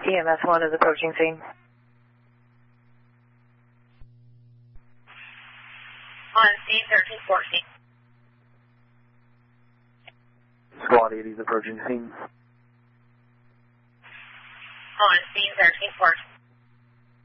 EMS 1 is approaching scene. On scene 1314. Squad 80 is approaching scene. On scene 1314.